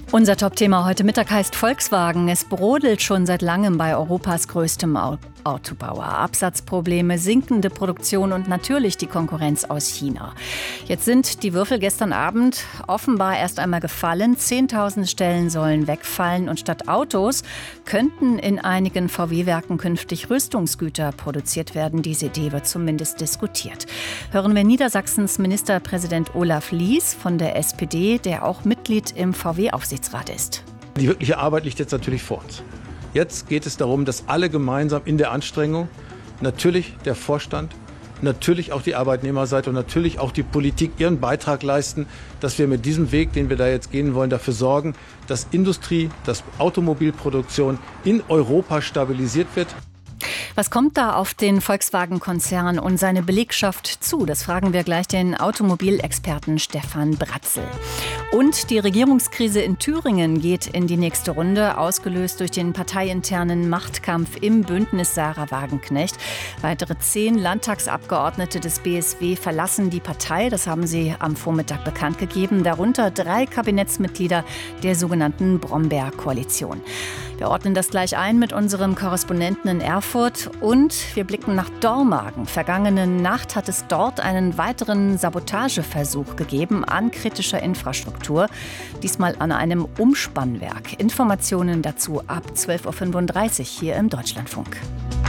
Unser Top-Thema heute Mittag heißt Volkswagen. Es brodelt schon seit langem bei Europas größtem Autobauer. Absatzprobleme, sinkende Produktion und natürlich die Konkurrenz aus China. Jetzt sind die Würfel gestern Abend offenbar erst einmal gefallen. 10.000 Stellen sollen wegfallen und statt Autos könnten in einigen VW-Werken künftig Rüstungsgüter produziert werden. Diese Idee wird zumindest diskutiert. Hören wir Niedersachsens Ministerpräsident Olaf Lies von der SPD, der auch Mitglied im VW-Aufsichtsrat ist. Die wirkliche Arbeit liegt jetzt natürlich vor uns. Jetzt geht es darum, dass alle gemeinsam in der Anstrengung, natürlich der Vorstand, natürlich auch die Arbeitnehmerseite und natürlich auch die Politik ihren Beitrag leisten, dass wir mit diesem Weg, den wir da jetzt gehen wollen, dafür sorgen, dass Industrie, dass Automobilproduktion in Europa stabilisiert wird. Was kommt da auf den Volkswagen-Konzern und seine Belegschaft zu? Das fragen wir gleich den Automobilexperten Stefan Bratzel. Und die Regierungskrise in Thüringen geht in die nächste Runde, ausgelöst durch den parteiinternen Machtkampf im Bündnis Sarah Wagenknecht. Weitere 10 Landtagsabgeordnete des BSW verlassen die Partei. Das haben sie am Vormittag bekannt gegeben. Darunter 3 Kabinettsmitglieder der sogenannten Brombeer-Koalition. Wir ordnen das gleich ein mit unserem Korrespondenten in Erfurt und wir blicken nach Dormagen. Vergangene Nacht hat es dort einen weiteren Sabotageversuch gegeben an kritischer Infrastruktur. Diesmal an einem Umspannwerk. Informationen dazu ab 12.35 Uhr hier im Deutschlandfunk.